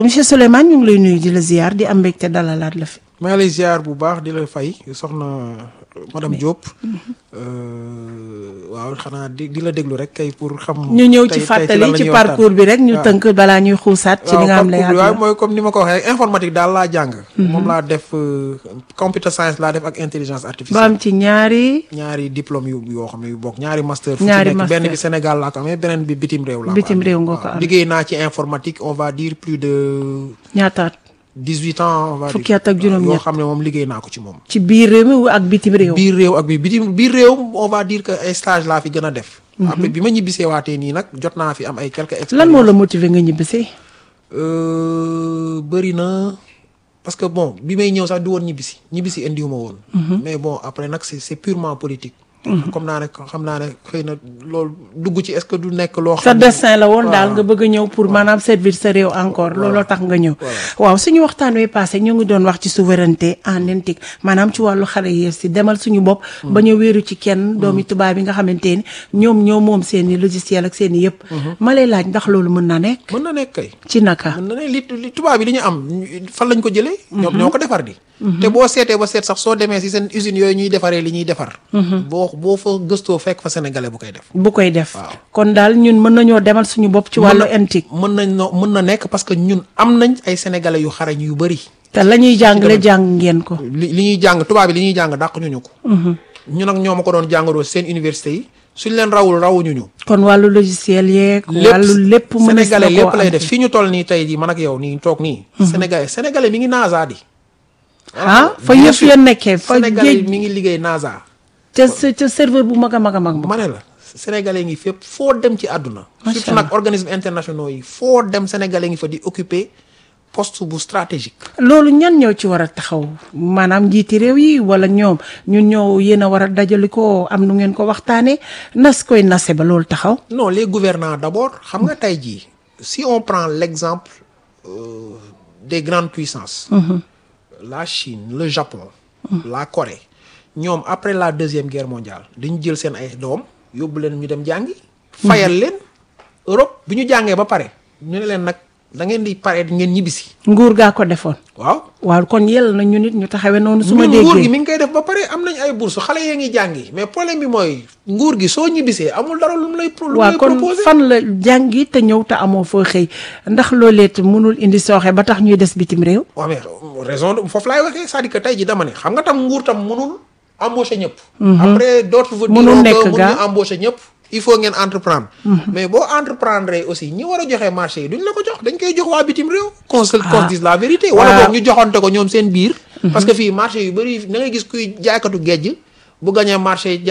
monsieur Souleymane ñu ngi lay nuyu di la ziar di am mbégte dalalaat la fi. maa ngi lay ziar bu baax di la fay soxna madame Diop. waaw xanaa di la déglu rek kay pour xam. ñu ñëw ci fàttali ci parcours bi rek ñu tënk balaa ñuy xuusaat. ci li nga xam ne waaw mooy comme ni ma ko waxee informatique daal laa jàng. moom laa def computer science laa def ak intelligence artificielle. ba am ci ñaari diplôme yoo xam ne yu bokk ñaari master. ñaari master benn bi Sénégal laa ko amee beneen bi bitim réew laa ko amee. bitim réew nga ko am liggéey naa ci informatique on va dire plus de. ñaataat. 18 ans on va dire fukki at ak juróom-ñett yoo xam ne moom liggéey naa ko ci moom. ci biir réew mi ak bitim réew. biir réew ak biir réew on va dire que ay stage laa fi gën a def. après bi ma ñibbisee waatee nii nag jot naa fi am ay quelques expériences. lan moo la motiver nga ñibbisee. bëri na parce que bon bi may ñëw sax du woon ñibbisi indiwuma woon. mais bon après nag c'est purement politique. comme xam naa ne xëy na loolu dugg ci est-ce que du nekk loo xam sa destin la woon daal nga bëgg a ñëw pour maanaam servir sa réew encore looloo tax nga ñëw. waaw suñu waxtaan wi passé ñu ngi doon wax ci souveraineté anéntique maanaam ci wàllu xale yi si demal suñu bopp. ba ñu wéeru ci kenn doomi tubaab yi nga xamante ni ñoom moom seen i logiciel ak seen i yëpp. ma lay laaj ndax loolu mën na nekk. mën na nekk kay. ci naka. mën na ne li tubaab yi li ñu am fan lañ ko jëlee. ñoo ko defar di. te boo seetee ba seet sax soo demee si seen usines yooyu ñuy defaree li ñuy defar. boo fa gëstoo fekk fa sénégalais bu koy def. waaw kon daal ñun mën nañoo demal suñu bopp ci wàllu antique. mën na nekk parce que ñun am nañ ay sénégalais yu xarañ yu bëri. te la ñuy jàngale jàng ngeen ko. li ñuy jàng tubaab yi li ñuy jàng dàq ñu ko. ñun ak ñoo ma ko doon jàngaloo seen université yi suñ leen rawuñu ñu. kon wàllu logiciel yeeg. wàllu lépp mën na sénégalais lépp lay def fi ñu toll nii tey jii man ak yow nii toog nii. sénégalais mi ngi NASA di. fa yëf ya nekkee fa sénégalais mi ngi liggéey NASA. ca serveur bu mag a mag a mag. ma ne la sénégalais ngi fépp foo dem ci àdduna. surtout nag organisme internationaux yi foo dem sénégalais ngi fa di occuper poste bu stratégique. loolu ñan ñoo ci war a taxaw maanaam njiiti réew yi wala ñun ñoo yéen a war a dajale ko am nu ngeen ko waxtaanee nas koy nase ba loolu taxaw. non les gouvernants d'abord xam nga tey jii si on prend l'exemple des grandes puissances. La Chine le Japon. la Corée. ñoom après la deuxième guerre mondiale dañu jël seen ay doom yóbbu leen ñu dem jàngi. fayal leen Europe bi ñu jàngee ba pare ñu ne leen nag da ngeen di pare ngeen ñibbisi. nguur gaa ko defoon. waaw kon yell na ñu nit ñu taxawee noonu. su ma déggee nguur gi mi ngi koy def ba pare am nañ ay bourse xale yee ngi jàngi mais problème bi mooy nguur gi soo ñibbisee amul dara lu mu lay proposé. waaw kon fan la jàngi te ñëw te amoo foo xëy ndax loolee it mënul indi sooxe ba tax ñuy des bitim réew. waaw mais raison foofu laay waxee c'est-à-dire que tey ji dama ne xam nga tam nguur tam mënul embaucher ñëpp. après d'autres vous diront que mënuñu embaucher ñëpp. il faut ngeen entreprendre. mais boo entreprendre aussi ñi war a joxe marché yi duñ la ko jox dañ koy jox waa bitim réew. qu'on se dise la vérité. wala boog ñu joxante ko ñoom seen biir. parce que fii marché yu bëri da ngay gis kuy jaaykatu gejj bu gañee marché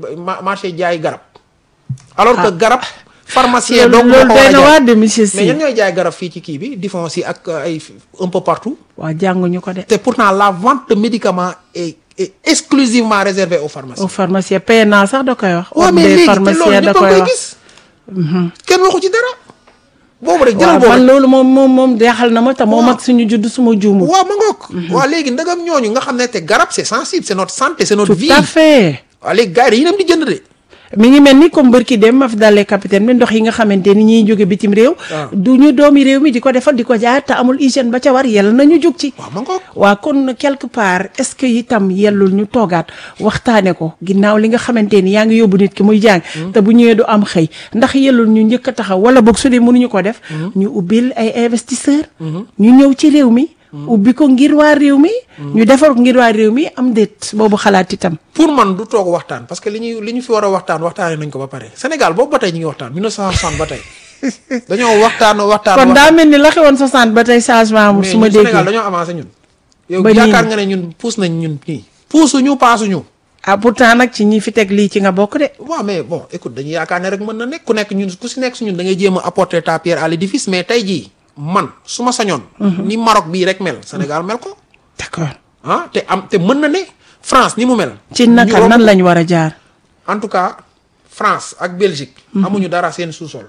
jaay garab. alors que garab. pharmacien donc loolu day na waa de monsieur Sy mais ñan ñooy jaay garab fii ci kii bi Difon si ak ay un peu partout. waaw jànguñu ko de. te pourtant la vente de médicaments est exclusivement réservé aux pharmaciens. aux pharmaciens PNA sax da koy wax. waaw mais léegi te loolu ñëpp a koy gis. kenn waxu ci dara. boobu rek jëlal boobu man loolu moom deexal na ma te moo mag suñu judd suma juumu. waaw ma ngoog. waaw léegi ndagam ñooñu nga xam ne te garab c'est sensible c'est notre santé c'est notre vie. tout à fait. waaw léegi gars yi dañuy dem di jënd de. mi ngi mel ni comme bërki dem ma fi dalee capitaine bi ndox yi nga xamante ni ñiy jóge bitim réew. du ñu doomi réew mi di ko defal di ko jaar te amul hygiène ba ca war yàlla nañu jóg ci. waaw ma ngoog. waaw kon quelque part est-ce que itam yellul ñu toogaat waxtaane ko ginnaaw li nga xamante ni yaa ngi yóbbu nit ki muy jàng. te bu ñëwee du am xëy ndax yellul ñu njëkk a taxaw wala boog su dee mënuñu ko def. ñu ubbil ay investisseurs. ñu ñëw ci réew mi. ubbi ko ngir waa réew mi. ñu defar ko ngir waa réew mi am déet boobu xalaat itam. pour man du toog waxtaan parce que li ñu fi war a waxtaanee nañ ko ba pare Sénégal boobu ba tey ñu ngi waxtaan 1960 ba tey dañoo waxtaan. kon daa mel ni la xewoon 60 ba tey changement amul. su ma déggee Sénégal dañoo avancé ñun. yow yaakaar nga ne ñun puus nañ ñun nii. puusuñu paasuñu. pourtant nag ci ñi fi teg lii ci nga bokk de. waaw mais bon écoute dañuy yaakaar ne rek mën na nekk ku nekk ñun ku si nekk si ñun da ngay jéem a apporter ta pierre à l'édifice mais tey jii man su ma sañoon. ni Maroc bii rek mel Sénégal mel ko. d'accord te mën na ne France ni mu mel. ci naka nan lañ war a jaar. en tout cas France ak Belgique. amuñu dara seen sous-sol.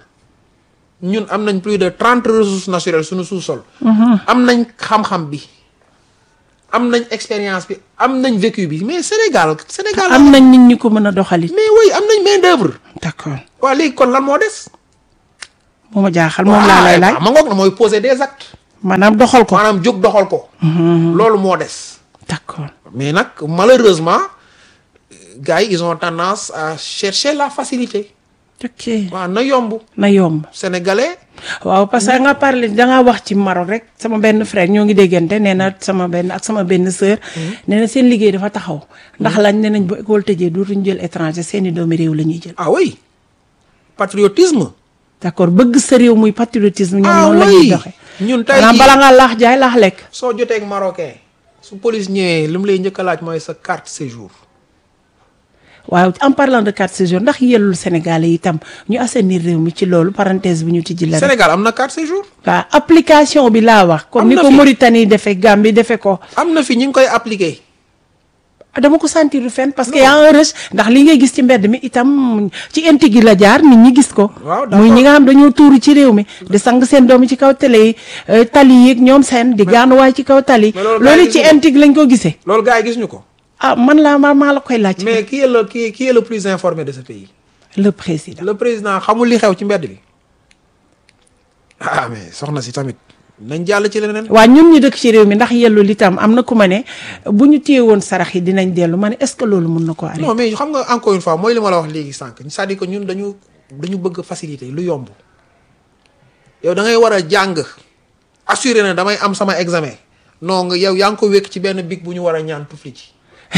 ñun am nañ plus de 30 ressources naturelles suñu sous-sol. am nañ xam-xam bi. am nañ expérience bi am nañ vécu bi mais Sénégal. am nañ nit ñi ko mën a doxali. mais oui am nañ main d'œuvre. d'accord waaw léegi kon lan moo des. moo ma jaaxal moom laa lay laaj. ma ngoog na mooy poser des actes. maanaam doxal ko. maanaam jóg doxal ko. loolu moo des. d'accord mais nag malheureusement gars yi ils ont tendance à chercher la facilité. ok waaw na yomb. na yomb. sénégalais. waaw parce que nga parlé dangaa wax ci Maroc rek sama benn frère ñoo ngi déggante nee na sama benn sœur. nee na seen liggéey dafa taxaw. ndax lañ nee nañ bu école tëjee dootuñu jël étranger seeni doomi réew la ñuy jël. ah oui patriotisme. d'accord bëgg sa réew muy patriotisme. ñoom noonu la ñuy doxee. ñun tey maanaam bala ngaa laax jaay laax lekk. soo jotee ak marocain su police ñëwee li mu lay njëkk a laaj mooy sa carte séjour. waaw en parlant de carte séjour ndax yellul Sénégalais itam ñu assainir réew mi ci loolu parenthèse bi ñu tijji la. Sénégal am na carte séjour. waaw application bi laa wax. comme ni ko Mauritanie defee Gambie defee ko. am na fi ñu ngi koy appliquer. dama ko sentir fenn parce que y a un rush ndax li ngay gis ci mbedd mi itam ci inti gi la jaar nit ñi gis ko. muy ñi nga xam dañoo tuuru ci réew mi. di sang seen doom yi ci kaw télé yi tali yi ak ñoom seen di gaanuwaay ci kaw tali. loolu ci inti gi lañ ko gisee. loolu gars yi gis ñu ko. ah man maa la koy laaj. mais qui est le plus informé de ce pays. le président. le président xamul li xew ci mbedd bi. ah mais soxna si tamit nañ jàll ci leneen. waa ñun ñu dëkk ci réew mi ndax yellu li tam am na ku ma ne bu ñu téye woon sarax yi dinañ dellu ma ne est-ce que loolu mun na ko arrêter. non mais xam nga encore une fois mooy li ma la wax léegi sànq c'est-à-dire que ñun dañu bëgg facilité lu yomb yow da ngay war a jàng assuré na damay am sama examen non nga yow yaa ngi ko wékk ci benn bic bu ñu war a ñaan tufli ci.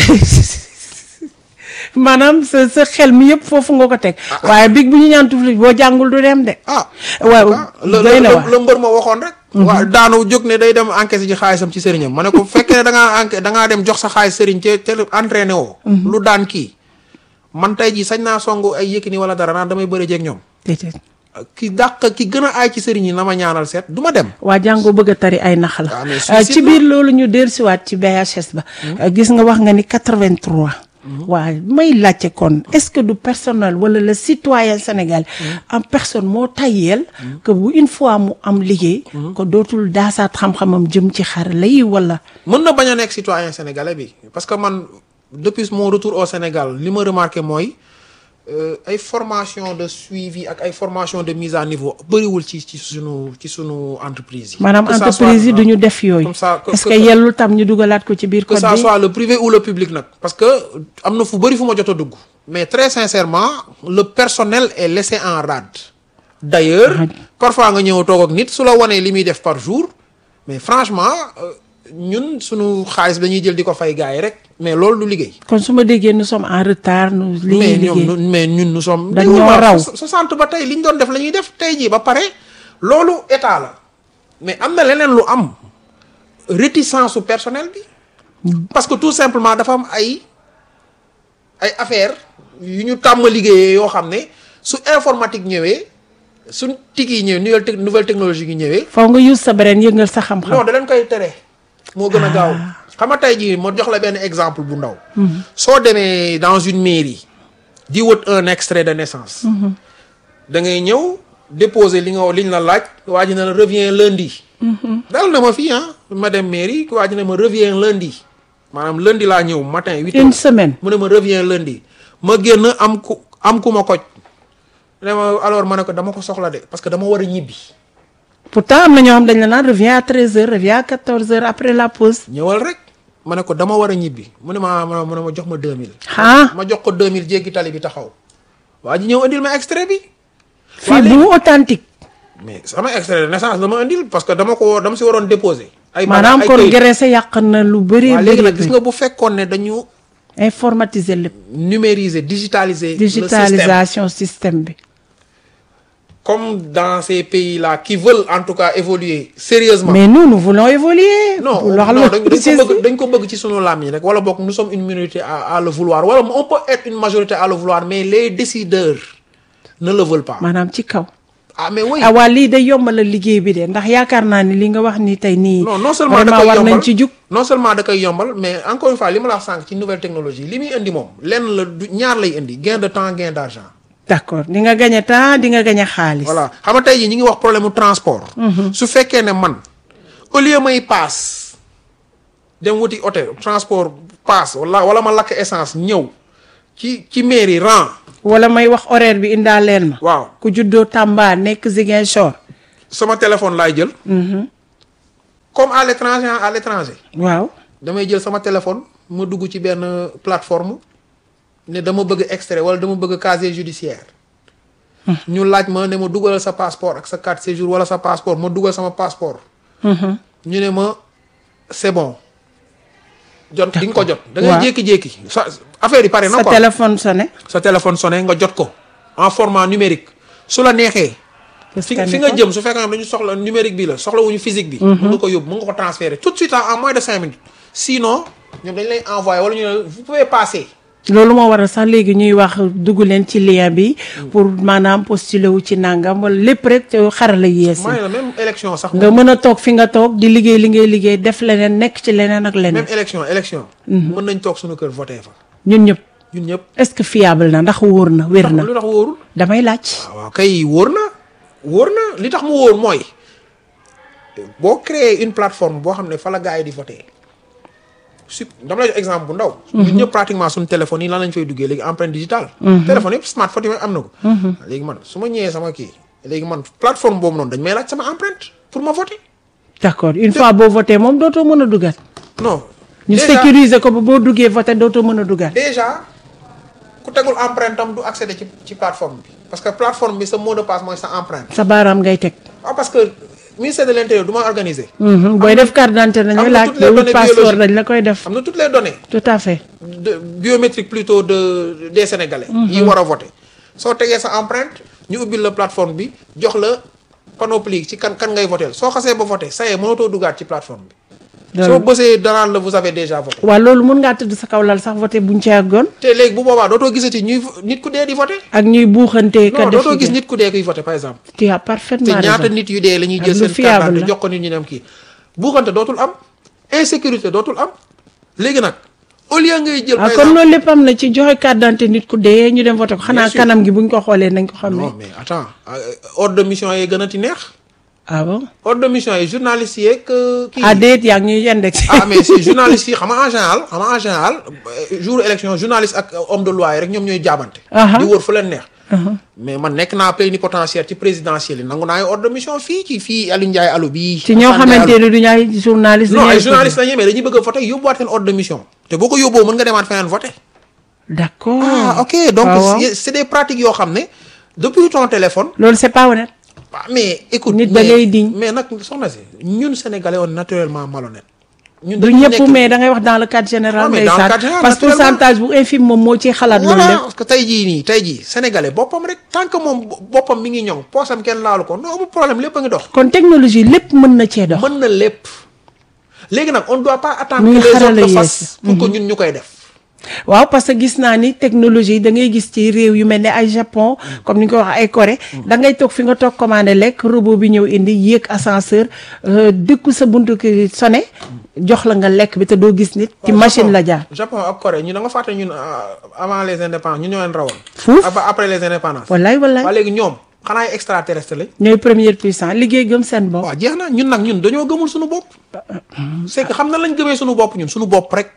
maanaam sa xel mi yëpp foofu nga ko teg. waaye big bu ñu ñaan tufli boo jàngul du dem de. waaw doy na la mbër ma waxoon rek. waaw daanu jóg ne day dem encaisse ji xaalisam ci sëriñam ma ne ko fekkee ne da ngaa dem jox sa xaalis sëriñ te entraîné woo. lu daan kii man tey jii sañ naa songu ay Yékini wala dara naan damay bëre jeeg ñoom. ki gën a aay ci sëriñ yi na ma ñaanal seet du ma dem. waa jàngoo bëgg a tari ay nax la. ci biir loolu ñu dellusiwaat ci BHS ba. gis nga wax nga ni 83. waaw may laajte kon est-ce que du personnel wala le citoyen sénégalais en personne moo tayyeel que bu une fois mu am liggéey ko dootul daasaat xam-xamam jëm ci xarala yi wala. mën na bañ a nekk citoyen sénégalais bi parce que man depuis mon retour au Sénégal li ma remarqué mooy ay formation de suivi ak ay formation de mise à niveau bëriwul ci sunu entreprise yi. maanaam entreprise yi duñu def yooyu. est-ce que yellul tam ñu dugalaat ko ci biir code bi. que ça soit le privé ou le public nag. parce que am na fu bëri fu ma jot a dugg. mais très sincèrement le personnel est laissé en rade. d'ailleurs parfois nga ñëw toog ak nit su la wanee li muy def par jour mais franchement ñun sunu xaalis dañuy jël di ko fay gars yi rek. mais loolu du liggéey. kon su ma déggee nous sommes en retard. mais ñun nous sommes. dañoo raw 60 ba tey li ñu doon def la ñuy def tey jii ba pare loolu état la mais am na leneen lu am réticence su personnel bi. parce que tout simplement dafa am ay affaires yu ñu tàmm liggéeyee yoo xam ne su informatique ñëwee su tig yi ñëwee nouvelle technologie yi ñëwee. faw nga use sa beneen yëngal sa xam-xam. non da leen koy tere. moo gën a gaaw. xam nga tey jii ma jox la benn exemple bu ndaw. soo demee dans une mairie di wut un extrait de naissance. da ngay ñëw déposer liñ la laaj waa ji ne la revient lundi. dal na ma fii ma dem mairie waa ji ne ma revient lundi maanaam lundi laa ñëw matin 8 heures. une semaine mu ne ma revient lundi ma génn am ku ma koj. ne ma alors ma ne ko dama ko soxla de parce que dama war a ñibbi. pourtant am na ñoo xam dañ la naan revient à 13h revient à 14h après la pause. ñëwal rek. ma ne ko dama war a ñibbi mu ne ma jox ma 2000. ma jox ko 2000 jéggi tali bi taxaw. waa ji ñëw indil ma extrait bi. fii bu authentique. mais sama extrait de naissance dama indil parce que dama si waroon déposer. maanaam kon Grèce yàq na lu bëri. léegi nag gis nga bu fekkoon ne dañu. informatiser lépp. numériser digitaliser. digitalisation système bi. comme dans ces pays-là qui veulent en tout cas évoluer sérieusement. mais nous voulons évoluer. non dañ ko bëgg ci sunu làmmiñ rek wala boog nous sommes une minorité à le vouloir wala on peut être une majorité à le vouloir mais les décideurs ne le veulent pas. maanaam ci kaw. mais oui. waa lii day yombalal liggéey bi de ndax yaakaar naa ni li nga wax ni tey nii. non seulement da koy war yombal nañ ci jug. non seulement da koy yombal mais encore une fois li ma la wax sànq ci nouvelle technologie li muy indi moom lenn la du ñaar lay indi gain de temps gain d'argent. d'accord di nga gagné temps di nga gagné xaalis. voilà xam nga tey jii ñu ngi wax problème mu transport. su fekkee ne man au lieu may paas dem wuti hôtel transport paas wala ma lakk essence ñëw ci mairie rang. wala may wax horaire bi indaaleel ma. waaw ku juddoo Tamba nekk Ziguinchor. sama téléphone laay jël. comme à l'étranger. waaw. damay jël sama téléphone ma dugg ci benn plateforme ne dama bëgg extrait wala dama bëgg casier judiciaire. ñu laaj ma ne ma dugalal sa passeport ak sa carte séjour wala sa passeport ma dugal sama passeport. ñu ne ma c'est bon. jot di nga ko jot. da ngay jékki-jékki sa affaire yi pare na quoi. sa téléphone sonné nga jot ko en format numérique su la neexee. fi nga jëm su fekkee dañu soxla numérique bi la soxla wuñu physique bi. mën nga ko yóbbu mën nga ko transférer tout de suite en moins de 5 minutes. sinon ñoom dañ lay envoyer wala ñu ne vous pouvez passer. loolu moo waral sax léegi ñuy wax dugg leen ci lien bi pour maanaam postuler wu ci nangam wala lépp rek xarala yees. mooy la même élection sax. nga mën a toog fi nga toog di liggéey li ngay liggéey def leneen nekk ci leneen ak leneen. même élection. mën nañ toog suñu kër voter fa. ñun ñëpp. est-ce que fiable na ndax wóor na wér na. lu tax wóorul. damay laaj. waaw kay wóor na li tax mu wóor mooy boo créer une plateforme boo xam ne fa la gars yi di voter. dama lay jox exemple bu ndaw. ñun ñëpp pratiquement suñu téléphone yi lan lañ fay duggee léegi empreinte digitale. téléphone yëpp smartphone yi am na ko. léegi man su ma ñëwee sama kii léegi man plateforme boobu noonu dañ may laaj sama empreinte pour ma voter. d'accord une fois boo voté moom dootoo mën a dugal. non ñu sécuriser ko ba boo duggee voté dootoo mën a dugal. déjà ku tegul empreinte am du accéder ci plateforme bi parce que plateforme bi sa mot de passe mooy sa empreinte. sa baaraam ngay teg. waaw parce que. ministère de l'intérieur du ma organiser. booy def carte d'identité dañu laaj loolu passeport dañ la koy def. am na toutes les données. tout à fait. biométriques plutôt des sénégalais. yi war a voter soo tegee sa empreinte ñu ubbil la plateforme bi jox la panoplie ci kan ngay voter soo xasee ba voter ça y est mënatoo dugaat ci plateforme bi. soo bësee danaan la vous avez déjà voté. waaw loolu mën ngaa tëdd sa kaw lal sax voté buñ ci àggoon. te léegi bu boobaa dootoo gisati nit ku dee di voté. ak ñuy buuxante ka def dootoo gis nit ku dee kuy voté par exemple. tu as parfaitement raison te ñaata nit yu dee la ñuy jël seen carte d'identité jox ko nit ñu dem kii. buuxante dootul am insécurité dootul am léegi nag au lieu ngay jël. par exemple kon loolu lépp am na ci joxe carte d'identité nit ku dee ñu dem voté ko xanaa kanam gi buñ ko xoolee nañ ko xam ne. non mais attends ordre de mission yi gën a ti neex. ah bon ordre de mission yi journalistes yeeg kii. déet yaa ngi ñuy indexé. mais si journalistes yi xam nga en général jour élection journaliste ak homme de loi yi rek ñoom ñooy jaabante. di wër fu leen neex. mais man nekk naa plénipotentiaire ci présidentielle yi nangu naa ay ordre de mission fii Aliou Ndiaye allo bii. ci ñoo xamante ne du ñu ay journaliste. non ay journalistes la ñuy mais dañuy bëgg a voté yóbbuwaat seen ordre de mission. te boo ko yóbboo mën nga demaat feneen voté. d'accord ok donc c'est des pratiques yoo xam ne depuis ton téléphone. loolu c'est pas honnête. mais écoute nit da ngay diñ mais nag soxna si ñun sénégalais on naturellement malhonnête. ñun du ñëpp mais da ngay wax dans le cadre général. parce que pourcentage bu infime moom moo ciy xalaat. loolu lépp parce que tey jii sénégalais boppam rek tant que moom boppam mi ngi ñoŋ poosam kenn laalu ko non amul problème lépp a ngi dox. kon technologie lépp mën na cee dox. mën na lépp léegi nag on ne doit pas attendre que les autres le fassent pour que ñun ñu koy def. waaw parce que gis naa ni technologie da ngay gis ci réew yu mel ne ay Japon comme ni nga ko wax ay Corée da ngay toog fi nga toog commandé lekk robot bi ñëw indi yéeg ascenseur dëkku sa buntu ki sonné jox la nga lekk bi te doo gis nit ci machine la jaar. Japon ak Corée ñu da nga fàtte ñun avant les indépendances ñun ñoo leen rawoon. fuuf après les indépendances. wallaay waa léegi ñoom xanaa ay extraterrestre lañ. ñooy première puissance liggéey gëm seen bopp. waaw jeex na ñun dañoo gëmul suñu bopp. c'est que xam na lañ gëmee suñu bopp ñun suñu bopp rek.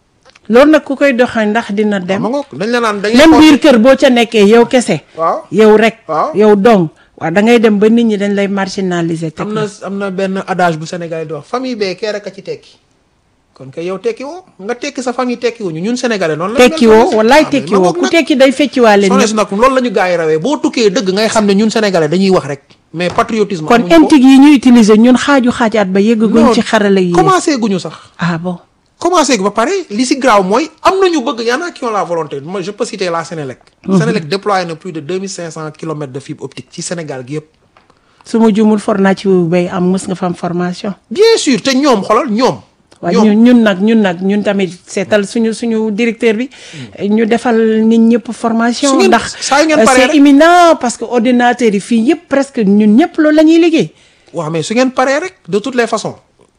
loolu nag ku koy doxee ndax dina dem. dañ la naan dañ même biir kër boo ca nekkee yow kese. waaw yow rek. waaw yow dong. waaw da ngay dem ba nit ñi dañ lay marginaliser. am na benn adage bu Sénégal di wax famille bee kee rek a ci tekki kon kay yow tekki woo nga tekki sa famille tekki wuñu ñun sénégalais noonu la. tekki woo wallaay tekki woo ku tekki day fecciwaale. sones nag loolu la ñu gars yi rawee boo tukkee dëgg ngay xam ne ñun sénégalais dañuy wax rek mais patriotisme. kon intig yi ñuy utiliser ñun xaajaat ba yëgguñ ci xarala yi. commencé guñu sax. ah bon. commencé ba pare li si graaw mooy am nañu bëgg y en a qui ont la volonté moi je peux citer la Sénélec. Sénélec déployé na plus de 2500 kilomètres de fibre optique ci Sénégal gi yëpp. su ma juumul for naa ci bay am mës nga fa am formation. bien sûr te ñoom xoolal ñoom. waaw ñun tamit seetal suñu directeur bi. ñu defal nit ñëpp formation. ndax c'est imminent parce que ordinateur yi fii yëpp presque ñun ñëpp loolu la ñuy liggéey. waaw mais su ngeen paree rek de toutes les façons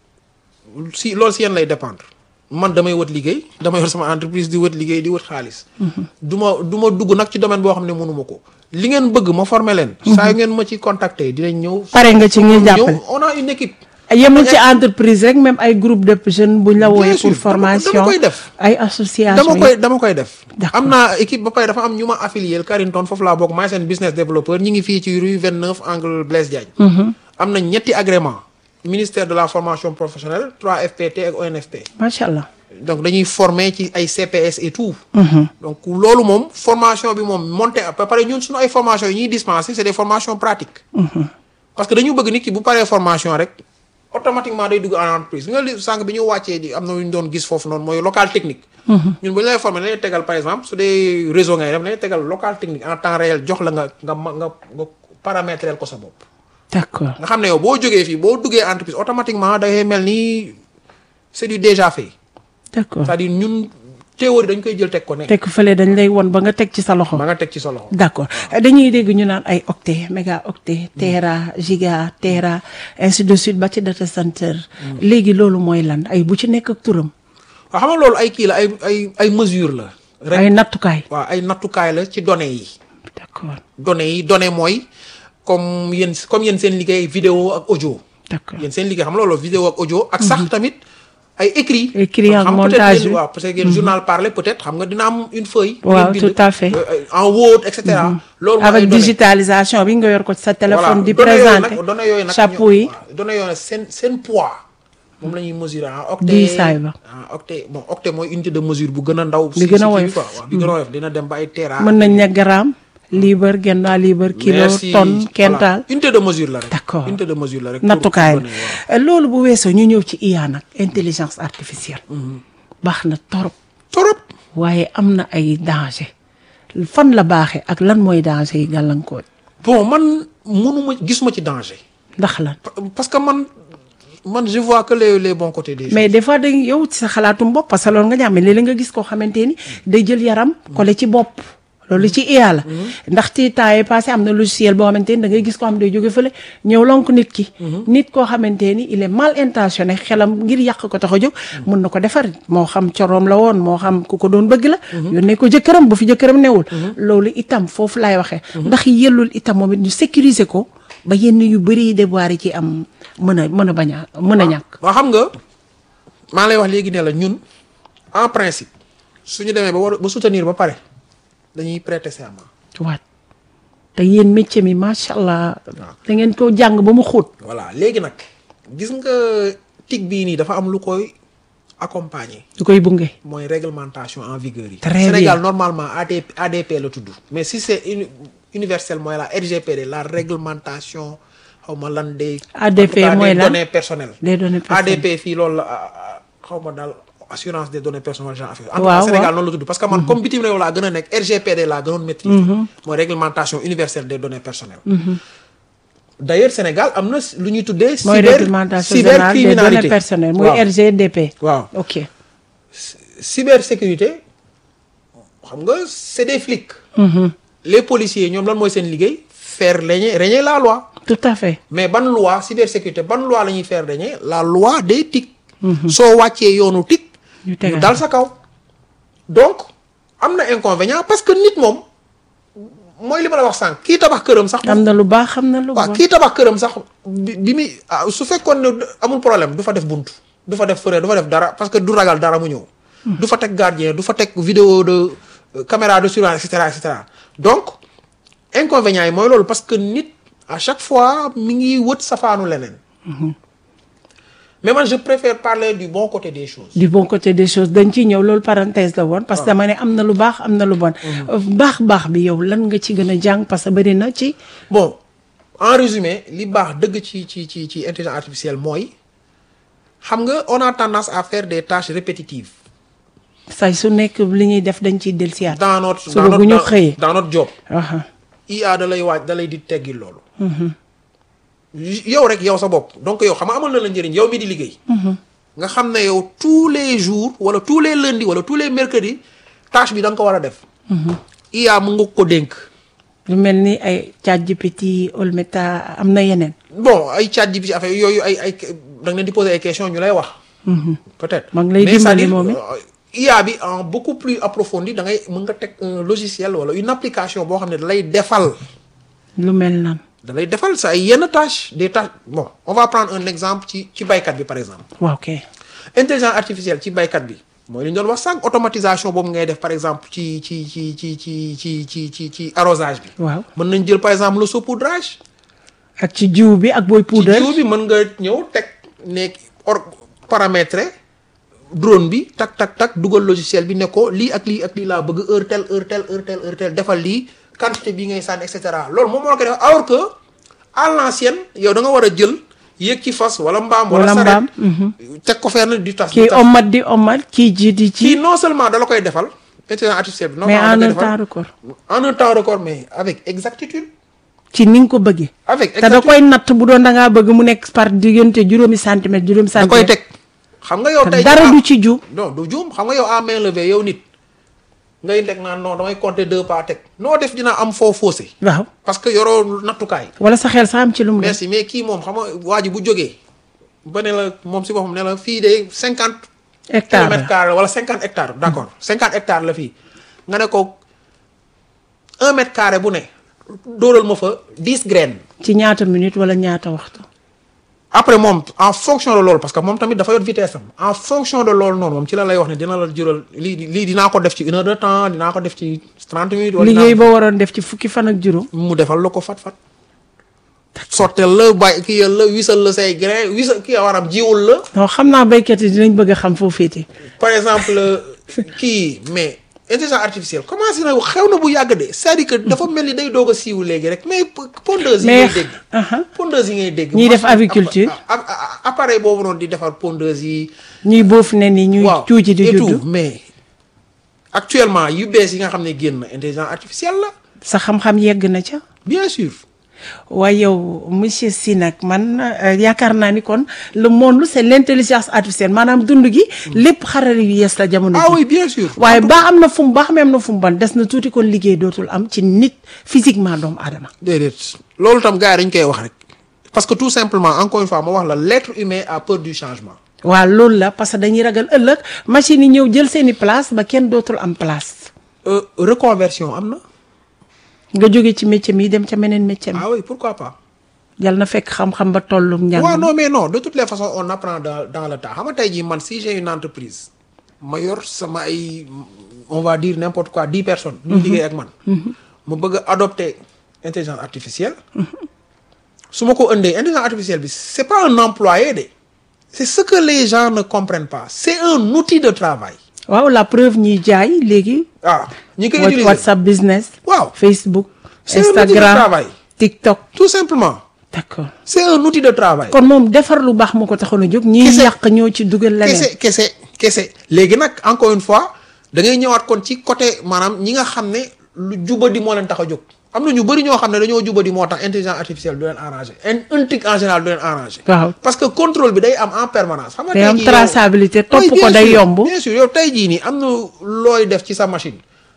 si loolu si yéen lay dépendre. man damay wët liggéey damay yor sama entreprise di wët liggéey di wët xaalis. du ma dugg nag ci domaine boo xam ne mënuma ko. li ngeen bëgg ma former leen. saa yu ngeen ma ci contacter dinañ ñëw. pare nga ci ñuy jàppale on a une équipe. yemul ci entreprise rek même ay groupe de jeunes buñ la wooyee pour formation dama koy def. ay association dama koy def. am naa équipe ba pare dafa am ñu ma affilié Carrington foofu laa bokk maay seen business développeur ñi ngi fii ci rue 29 angle Blaise Diagne. am na ñetti agrément ministère de la formation professionnelle 3FPT ak ONFP. macha allah. donc dañuy former ci ay CPS et tout. donc loolu moom formation bi moom monté ba pare ñun suñu ay formation yi ñuy dispenser c'est des formations pratiques. parce que dañu bëgg nit ki bu paree formation rek automatiquement day dugg en entreprise nga li sànq bi ñu wàccee di am na lu ñu doon gis foofu noonu mooy local technique. ñun bu ñu lay former dañuy tegal par exemple su dee réseau ngay def dañuy tegal local technique en temps réel jox la nga paramétrer ko sa bopp. d'accord nga xam ne yow boo jógee fii boo duggee entreprise automatiquement day mel ni c'est du déjà fait. d'accord c'est-à-dire ñun théorie dañ koy jël teg ko ne. teg fële dañ lay won ba nga teg ci sa loxo. ba nga teg ci sa loxo. d'accord dañuy dégg ñu naan ay octet mégaoctet tera giga tera ainsi de suite ba ci data center. léegi loolu mooy lan ay bu ci nekk ak turam. waaw xam nga loolu ay kii la ay mesure la. rek ay nattukaay. waaw ay nattukaay la ci données yi. d'accord données mooy comme yéen seen liggéey vidéo ak audio. d'accord yéen seen liggéey xam nga loolu vidéo ak audio. ak sax tamit. ay écrit ak montage bi waaw parce que journal parlé peut-être xam nga dina am une feuille. waaw tout à fait en Word et cetera. loolu avec digitalisation bi nga yor ko ci sa téléphone. di présenter données yooyu nag chapeau yi. données yooyu nag seen poids. moom la ñuy mesurer en octet. diisaay ba octet mooy unité de mesure bu gën a ndaw. bi gën a woyof waaw bi gën a woyof dina dem ba ay tera. mën nañ ne gramme. libre genn waa libre kilo tonne quintal. unité de mesure la rek. d'accord unité de mesure la rek. nattukaay la loolu bu weesoo ñu ñëw ci IA nag intelligence artificielle. baax na torop. waaye am na ay danger fan la baaxee ak lan mooy danger yi gàllankoor. bon man gisuma ci danger. ndax lan. parce que man je vois que les bons côtés des choses. mais des fois dañ yow ci sa xalaatum bopp parce que loolu nga ñaam mais léeg-léeg nga gis koo xamante ni day jël yaram collé ci bopp. loolu ci IA la. ndaxte temps yi passé am na logiciel boo xamante ni da ngay gis koo xam day jóge fële ñëw lonk nit ki. nit koo xamante ni il est mal intentionné xelam ngir yàq ko tax a jóg. mun na ko defar moo xam coroom la woon moo xam ku ko doon bëgg la. yónnee ko jëkkëram bu fi jëkkëram newul. loolu itam foofu laay waxee. ndax yellul itam moom it ñu sécuriser ko ba yenn yu bëri yi déboire yi ci am mën a ñàkk. waaw xam nga maa lay wax léegi ne la ñun en principe suñu demee ba soutenir ba pare. dañuy prêter serment. waat te yéen métier mi macha allah. da ngeen ko jàng ba mu xóot. voilà léegi nag gis nga TIC bii nii dafa am lu koy accompagner. lu koy bunge. mooy réglementation en vigueur yi. très bien Sénégal normalement ADP la tudd. mais si c'est universel mooy la RGPD la réglementation xaw ma lan des. ADP mooy lan données personnelles. des données personnelles ADP fii loolu la xaw ma daal. assurance des données personnelles genre affaire. en tout cas Sénégal noonu la tudd parce que man comme bitim réew laa gën a nekk RGPD laa gënoon maîtriser. mooy réglementation universelle des données personnelles. d'ailleurs Sénégal am na lu ñuy tuddee. mooy réglementation générale des données personnelles muy RGDP. waaw ok. cybersécurité xam nga c'est des flics. les policiers ñoom lan mooy seen liggéey. faire régner la loi. tout à fait. mais ban loi cybersécurité ban loi la ñuy faire régner la loi des TIC. soo wàccee yoonu TIC. ñu dal sa kaw donc am na inconvénient parce que nit moom mooy li ma la wax sànq kii tabax këram sax. am na lu baax xam na lu bon waaw kii tabax këram sax bi muy su fekkoon ne amul problème du fa def buntu du fa def fëre du fa def dara parce que du ragal dara mu ñëw. du fa teg gardien du fa teg vidéo de caméra de surveillance et cetera donc inconvénient yi mooy loolu parce que nit à chaque fois mi ngi wët safaanu leneen. mais man je préfère parler du bon côté des choses. du bon côté des choses dañ ciy ñëw loolu parenthèse la woon. parce que dama ne am na lu baax am na lu bon. baax bi yow lan nga ci gën a jàng parce que bëri na ci. bon en résumé li baax dëgg ci intelligence artificielle mooy xam nga on a tendance à faire des tâches répétitives. say su nekk li ñuy def dañ ciy dellusiwaat. dans notre job. IA da lay di teggil loolu. yow rek yow sa bopp donc yow xam nga amal na la njëriñ yow mi di liggéey. nga xam ne yow tous les jours wala tous les lundis wala tous les mercredis tâche bi da nga ko war a def. IA mu nga ko dénk. lu mel ni ay ChatGPT Olmeta am na yeneen. bon ay ChatGPT affaire yooyu ay da nga leen di poser ay questions ñu lay wax. peut-être maa ngi lay dimbali moom it IA bi en beaucoup plus approfondi da ngay mën nga teg un logiciel wala une application boo xam ne da lay defal. lu mel nan. da lay defal sa ay yenn tâches des tâches bon on va prendre un exemple ci baykat bi par exemple. waaw ok. intelligence artificielle ci baykat bi mooy li ñu doon wax sànq automatisation boobu ngay def par exemple ci arrosage bi. waaw mën nañ jël par exemple le saupoudrage. ak ci jiw bi ak booy poudre. ci jiw bi mën nga ñëw teg nekk paramétrer drone bi tak dugal logiciel bi ne ko lii ak lii laa bëgg heure telle defal lii quantité bi ngay sànni et cetera loolu moom moo la ko def alors que à l'ancienne yow da nga war a jël yéeg ci fas wala mbaam. wala saret teg ko fenn di tas. kii omat kii ji di ci. kii non seulement da la koy defal intelligence artificielle bi. mais en un temps record. en un temps record mais avec exactitude. ci ni nga ko bëggee. avec te da koy natt bu doon da ngaa bëgg mu nekk par diggante juróomi centimètre. da koy teg xam nga yow tey dara du ci juum. non du juum xam nga yow à main levée yow nit ngay teg naan non damay compter 2 pas teg noo def dina am foo faussé. waaw parce que yoroo nattukaay. wala sa xel sa am ci lu mu. merci mais kii moom xam nga waa ji bu jógee ba ne la moom si boppam ne la fii de 50. hectares kilomètres carrés wala 50 hectares d' accord 50 hectares la fii nga ne ko 1 mètre carré bu ne dóoral ma fa 10 graines. ci ñaata minute wala ñaata waxtu. après moom en fonction de loolu parce que moom tamit dafa yor vitesse am en fonction de loolu noonu moom ci la lay wax ne dina la jural lii dinaa ko def ci 1 heure de temps dinaa ko def ci 30 minutes. wala liggéey ba waroon def ci fukki fan ak juróom. mu defal la ko fat. sottel la bàyyi kii la wisal la say grain wisal kii waram jiwul la. non xam naa béykat yi dinañ bëgg a xam foo féete. par exemple kii mais intelligence artificielle commencé na xew na bu yàgg de c'est-à-dire que dafa mel ni day doog a siiw léegi rek mais pondeuse yi ngay dégg. pondeuse yi ngay dégg. ñiy def aviculture. appareil boobu noonu di defar pondeuse yi. ñuy boof ne ni ñuy tuuti di juddu mais actuellement yu bees yi nga xam ne génn intelligence artificielle la. sa xam-xam yegg na ca. bien sûr. waaye yow monsieur Sy nag man yaakaar naa ni kon le monde c'est l'intelligence artificielle maanaam dund gi lépp xarale yu yees la jamono ji. ah oui bien sûr. waaye baax am na fu mu baax mais am na fu mu ban des na tuuti kon liggéey dootul am ci nit physiquement doomu aadama. déedéet loolu tam gars yi dañ koy wax rek parce que tout simplement encore une fois ma wax la l'être humain a peur du changement. waaw loolu la parce que dañuy ragal ëllëg machine yi ñëw jël seeni place ba kenn dootul am place. reconversion am na. nga jóge ci métier mi dem ca meneen métier mi. ah oui pourquoi pas. yàlla na fekk xam-xam ba tollu njàng. waaw non mais non de toutes les façons on apprend dans le temps xam nga tey jii man si j'ai une entreprise ma yor sama ay on va dire n'importe quoi 10 personnes. ñu liggéey ak man. ma bëgg a adopter intelligence artificielle. su ma ko ëndee intelligence artificielle bi c'est pas un employé de. c'est ce que les gens ne comprennent pas c'est un outil de travail. waaw la preuve ñiy jaay léegi. ah ñi koy utiliser WhatsApp business. waaw Facebook. c'est un outil de Instagram travail. TikTok. tout simplement. d'accord c'est un outil de travail. kon moom defar lu baax moo ko taxoon a jóg. ñiy yàq ñoo ci dugal leneen. kese léegi nag encore une fois da ngay ñëwaat kon ci côté maanaam ñi nga xam ne lu jubadi moo leen tax a jóg. am na ñu bëri ñoo xam ne dañoo jubadi moo tax intelligence artificielle du leen arrangé un truc en général du leen arrangé. waaw parce que contrôle bi day am en permanence. xam nga day tey am jii traçabilité topp ko day yomb. bien sûr yow tey jii nii am na looy def ci sa machine.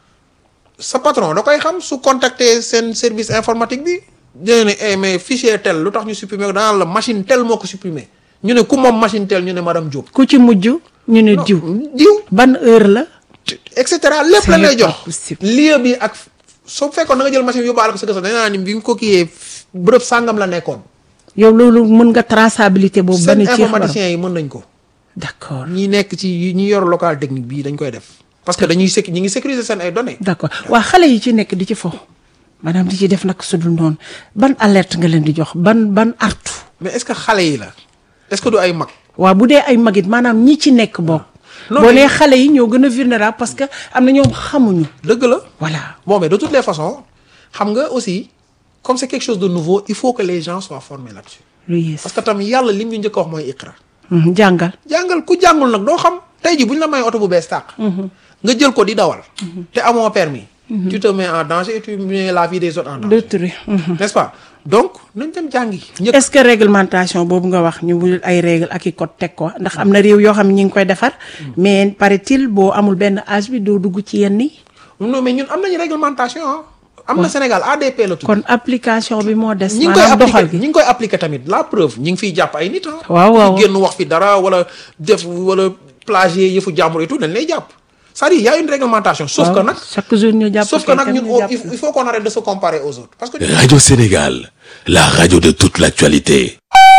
sa patron da koy xam su contacter seen service informatique bi. dina ne mais fichier tel lu tax ñu supprimer ko danaa la machine tel moo ko supprimer ñu ne ku moom machine tel ñu ne madame Diop. ku ci mujj ñu ne diw. ban heure la. et cetera lépp la lay jox. lieu bi ak. soo fekkoon da nga jël machine bi yóbbaale ko sa kër dañu naan ni bi nga ko kiiyee bërëb sàngam la nekkoon. yow loolu mën nga traçabilité boobu. ba ne seen informaticiens yi mën nañ ko. d'accord ñi nekk ci ñi yor local technique bii dañ koy def. parce que dañuy ñi ngi sécuriser seen ay données. d'accord waa xale yi ci nekk di ci fo maanaam di ci def nag su dul noonu ban alerte nga leen di jox ban artu. mais est-ce que xale yi la est-ce que du ay mag. waaw bu dee ay mag it maanaam ñi ci nekk bokk. boo nee xale yi ñoo gën a vulnérable parce que am na ñoom xamuñu. dëgg la. voilà bon mais de toutes les façons xam nga aussi comme c'est quelque chose de nouveau il faut que les gens soient formés là-dessus. lu yées parce que tam yàlla lim ñu njëkk a wax mooy iqra. jàngal ku jàngul nag doo xam. tey ji bu ñu la may oto bu bees tàq. nga jël ko di dawal. te amoo permis. tu te mets en danger et tu mets la vie des autres en danger. d'autrui. n'est-ce pas donc nañ dem jàngi. est-ce que réglementation boobu nga wax ñu wul ay règles ak i code teg ko ndax am na réew yoo xam ne ñu ngi koy defar. mais paraît-il boo amul benn âge bi doo dugg ci yenn yi. non mais ñun am nañu réglementation am na Sénégal ADP la tudd. kon application bi moo des. ñi maanaam doxal gi ñi ngi koy appliquer tamit la preuve ñi ngi fiy jàpp ay nit waaw génn wax fi dara wala def wala plagier yëfu jàmbur et tout dañ lay jàpp. c'est-à-dire il y a une réglementation. sauf que nag chaque jour ñu jàpp sauf que nag ñun il faut qu'on arrête de se comparer aux autres. parce que Radio Sénégal, la radio de toute l'actualité.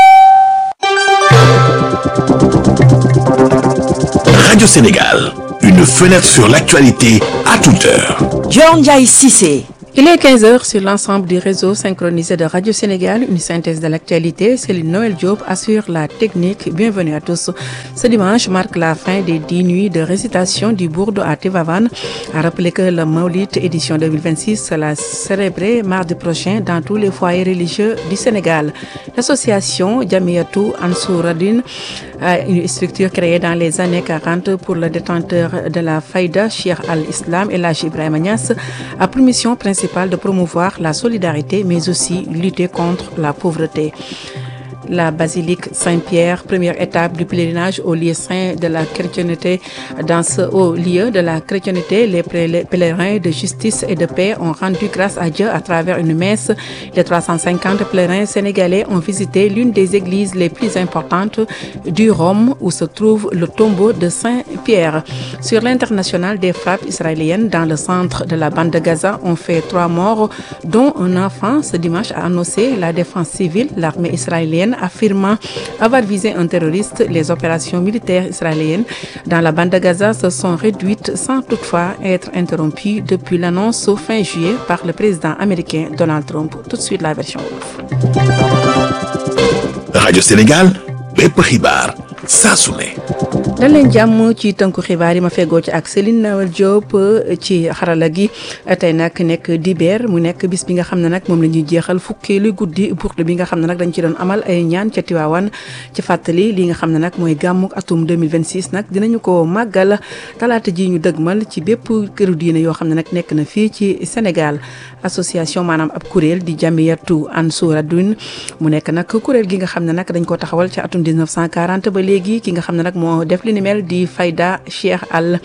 Radio Sénégal, une fenêtre sur l'actualité à toute heure. Dior Ndiaye Cissé, Il est 15h sur l'ensemble du réseau synchronisé de Radio Sénégal, une synthèse de l'actualité. Céline Noël Diop assure la technique. Bienvenue à tous. Ce dimanche marque la fin des 10 nuits de récitation du Bourd à Tivaouane. À rappeler que le Maulid édition 2026 sera célébré mardi prochain dans tous les foyers religieux du Sénégal. L'association Jamiatou Ansouradine, une structure créée dans les années 40 pour le détenteur de la Faïda, Cheikh al-Islam El Hadji Ibrahima Niass, a pour mission principale de promouvoir la solidarité mais aussi lutter contre la pauvreté. La basilique Saint-Pierre, première étape du pèlerinage au lieu saint de la chrétienté. Dans ce haut lieu de la chrétienté, les pèlerins de justice et de paix ont rendu grâce à Dieu à travers une messe. Les 350 pèlerins sénégalais ont visité l'une des églises les plus importantes du Rhum où se trouve le tombeau de Saint-Pierre. Sur l'international des frappes israéliennes dans le centre de la bande de Gaza, on fait 3 morts, dont un enfant. Ce dimanche a annoncé la défense civile, l'armée israélienne, affirmant avoir visé un terroriste. Les opérations militaires israéliennes dans la bande de Gaza se sont réduites sans toutefois être interrompues depuis l'annonce fin juillet par le président américain Donald Trump. Tout de suite la version wolof. Radio Sénégal, bépp xibaar saa su ne. dal leen jàmm ci tënku xibaar yi ma feggoo ci ak Céline Noël Diop ci xarala gi tey nag nekk dibeer mu nekk bis bi nga xam ne nag moom la ñuy jeexal fukkeelu guddi Bourd bi nga xam ne nag dañ ci doon amal ay ñaan ca Tivaouane ci fàttali li nga xam ne nag mooy gàmmuk atum 2026 nag dinañu ko màggal talaata ji ñu dëgmal ci bépp këru diine yoo xam ne nag nekk na fii ci Sénégal. Association maanaam ab kuréel di Jamiatou Ansouradine mu nekk nag kuréel gi nga xam ne nag dañ ko taxawal ci atum 1940 ba léegi ki nga xam ne nag moo def li ni mel di Fayda Cheikh al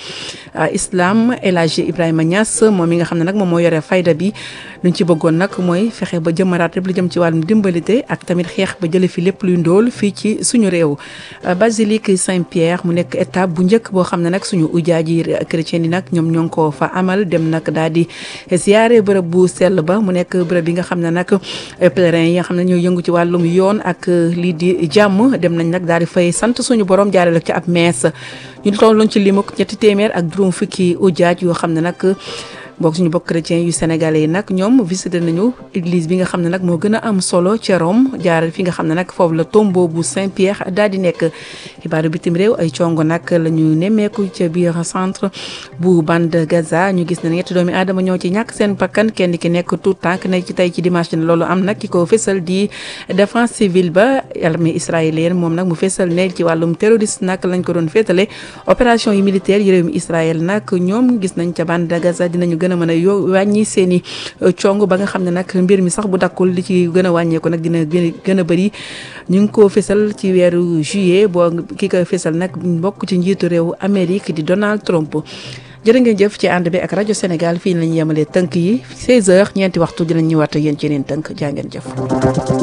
Islam El Hadji Ibrahima Niass moom mi nga xam ne nag moom moo yore Fayda bi luñ ci bëggoon nag mooy fexe ba jëmmaraat lépp lu jëm ci wàllum dimbalite ak tamit xeex ba jële fi lépp luy ndóol fii ci suñu réew. Basilique Saint-Pierre mu nekk étape bu njëkk boo xam ne nag suñu ujaaji chrétien yi nag ñoom ñoo ngi ko fa amal dem nag daal di ziyaare bërëb bu sell ba mu nekk bërëb bi nga xam ne nag pèlerin yi nga xam ne ñoo yëngu ci wàllum yoon ak lii di jàmm dem nañ nag daal di fay sant suñu borom jaarale ci ab mees ñu tolloon ci limuk 300 fukki ujaaj yoo xam ne nag bokk suñu bokk chrétien yu sénégalais yi nag ñoom visité nañu église bi nga xam ne nag moo gën a am solo ca Rome jaaral fi nga xam ne nag foofu la tombeau bu Saint-Pierre daal di nekk. xibaaru bitim réew ay congo nag la ñu nemmeeku ca biir centre bu bande Gaza ñu gis ne 7 doomi aadama ñoo ci ñàkk seen bakkan kenn ki nekk tout tànk ne ci tey ci dimanche ne loolu am nag ki ko fésal di défense civile ba armée israélienne moom nag mu fésal ne ci wàllum terroriste nag lañ ko doon féetale opération yi militaire yi réew mi Israël nag ñoom gis nañ ca bande Gaza dinañu gën a mën a wàññi seen i cong ba nga xam ne nag mbir mi sax bu dakkul li ci gën a wàññeeku nag dina gën a bëri ñu ngi ko fésal ci weeru juillet boo ki ko fésal nag bokk ci njiitu réew Amérique di Donald Trump. jërë ngeen jëf ci ànd bi ak rajo Sénégal fii lañu yemalee tënk yi 16h ñeenti waxtu dinañ ñëwaat ak yéen ci yeneen tënk jaa ngeen jëf.